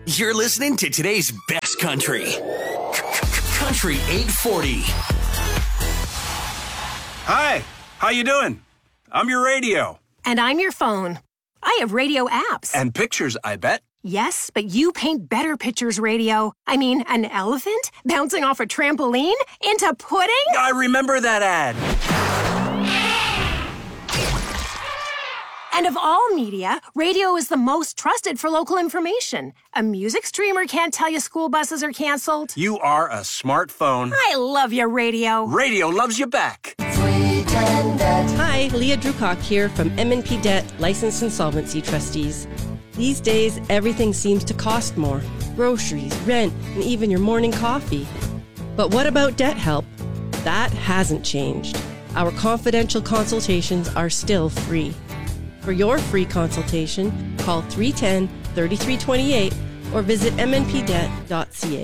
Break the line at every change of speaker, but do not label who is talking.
You're listening to today's best country. Country 840.
Hi, how you doing? I'm your radio.
And I'm your phone. I have radio apps.
And pictures, I bet.
Yes, but you paint better pictures, radio. I mean, an elephant bouncing off a trampoline into pudding?
I remember that ad.
And of all media, radio is the most trusted for local information. A music streamer can't tell you school buses are canceled.
You are a smartphone.
I love your radio.
Radio loves you back.
Hi, Leah Drucock here from M&P Debt Licensed Insolvency Trustees. These days, everything seems to cost more. Groceries, rent, and even your morning coffee. But what about debt help? That hasn't changed. Our confidential consultations are still free. For your free consultation, call 310-3328 or visit mnpdebt.ca.